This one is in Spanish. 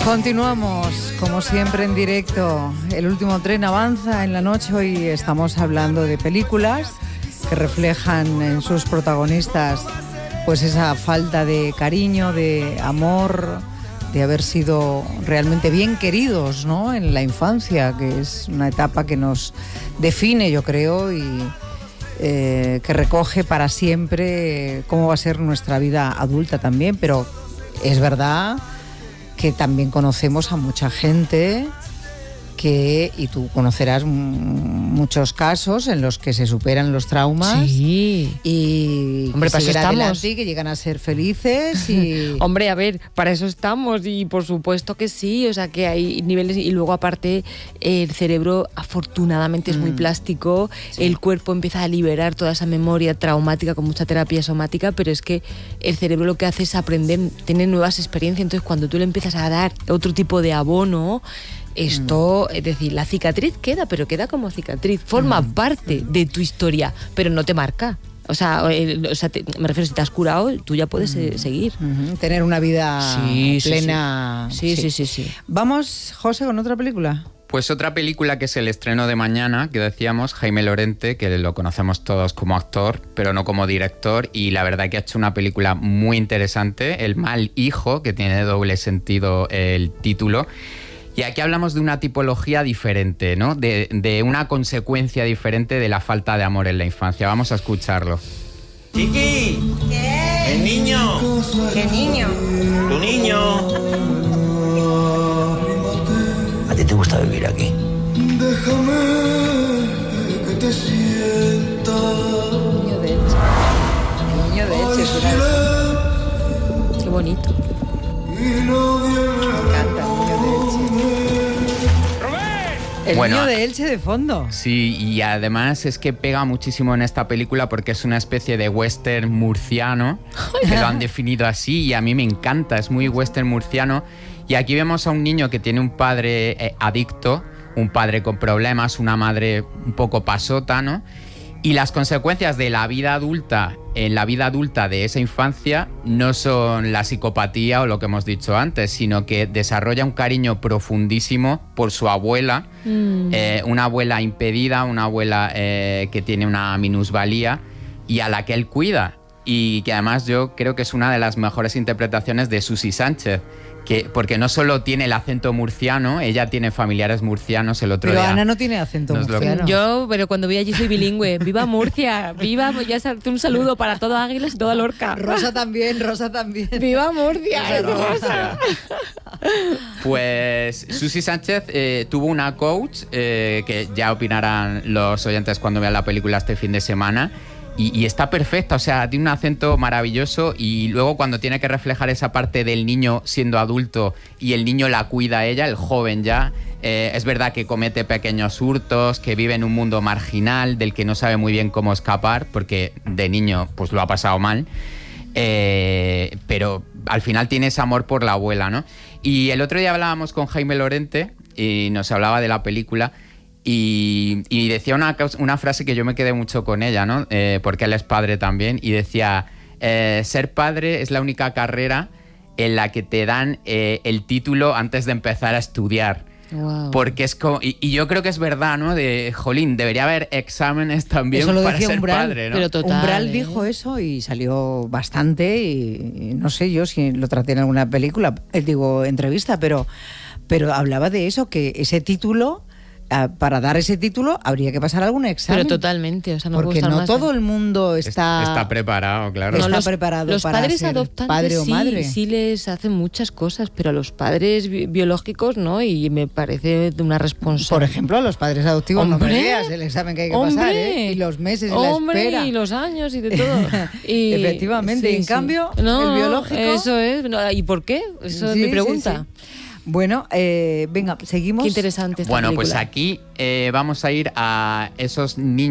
Continuamos, como siempre, en directo. El último tren avanza en la noche. Hoy estamos hablando de películas que reflejan en sus protagonistas pues esa falta de cariño, de amor, de haber sido realmente bien queridos, ¿no?, en la infancia, que es una etapa que nos define, yo creo, y que recoge para siempre cómo va a ser nuestra vida adulta también. Pero es verdad que también conocemos a mucha gente que, y tú conocerás muchos casos en los que se superan los traumas. Sí. Y hombre, que para eso estamos. que llegan a ser felices y... Hombre, a ver, para eso estamos, y por supuesto que sí, o sea que hay niveles, y luego aparte el cerebro afortunadamente es muy plástico, sí. El cuerpo empieza a liberar toda esa memoria traumática con mucha terapia somática, pero es que el cerebro lo que hace es aprender, tener nuevas experiencias. Entonces cuando tú le empiezas a dar otro tipo de abono, esto, es decir, la cicatriz queda, pero queda como cicatriz, forma parte de tu historia, pero no te marca. O sea, me refiero, si te has curado, tú ya puedes seguir. Tener una vida plena. Sí. Vamos, José, con otra película. Pues otra película que es el estreno de mañana, que decíamos, Jaime Lorente, que lo conocemos todos como actor, pero no como director, y la verdad que ha hecho una película muy interesante, El mal hijo, que tiene doble sentido el título. Y aquí hablamos de una tipología diferente, ¿no? De una consecuencia diferente de la falta de amor en la infancia. Vamos a escucharlo. ¡Chiqui! ¿Qué? ¡El niño! ¿Qué niño? ¡Tu niño! ¿A ti te gusta vivir aquí? Déjame que te sienta. Niño de Elche. El niño de Elche es una... Qué bonito. Me encanta el niño de Elche. El niño de Elche de fondo. Sí, y además es que pega muchísimo en esta película porque es una especie de western murciano, que lo han definido así, y a mí me encanta, es muy western murciano. Y aquí vemos a un niño que tiene un padre adicto, un padre con problemas, una madre un poco pasota, ¿no? Y las consecuencias de la vida adulta, en la vida adulta de esa infancia, no son la psicopatía o lo que hemos dicho antes, sino que desarrolla un cariño profundísimo por su abuela, una abuela impedida, una abuela que tiene una minusvalía y a la que él cuida. Y que además yo creo que es una de las mejores interpretaciones de Susi Sánchez, porque no solo tiene el acento murciano, ella tiene familiares murcianos. El otro día... Pero Ana no tiene acento murciano. Pero cuando voy allí soy bilingüe. ¡Viva Murcia! ¡Viva! Ya un saludo para todo Águilas y toda Lorca. Rosa también. ¡Viva Murcia! Rosa. Pues Susi Sánchez tuvo una coach, que ya opinarán los oyentes cuando vean la película este fin de semana. Y está perfecta, o sea, tiene un acento maravilloso, y luego cuando tiene que reflejar esa parte del niño siendo adulto y el niño la cuida a ella, el joven ya, es verdad que comete pequeños hurtos, que vive en un mundo marginal del que no sabe muy bien cómo escapar, porque de niño pues lo ha pasado mal, pero al final tiene ese amor por la abuela, ¿no? Y el otro día hablábamos con Jaime Lorente y nos hablaba de la película. Y decía una frase que yo me quedé mucho con ella, ¿no? Porque él es padre también, y decía, ser padre es la única carrera en la que te dan el título antes de empezar a estudiar. Wow. Porque es como, y yo creo que es verdad, ¿no? Jolín, debería haber exámenes también para ser padre, ¿no? Pero total, Umbral dijo eso y salió bastante, y no sé yo si lo traté en alguna película, entrevista, pero hablaba de eso, que ese título... Para dar ese título habría que pasar algún examen. Pero totalmente, o sea, no porque no todo el mundo está preparado, claro. No, está preparado los para padres ser adoptantes padre o madre. Sí les hacen muchas cosas, pero a los padres biológicos no, y me parece de una responsabilidad. Por ejemplo, a los padres adoptivos no me veas el examen que hay que pasar, y los meses y la espera. Y los años y de todo. Efectivamente, en cambio, el biológico... Eso es, ¿y por qué? Eso es mi pregunta. Sí. Bueno, venga, seguimos. Qué interesante esta película. Pues aquí vamos a ir a esos niños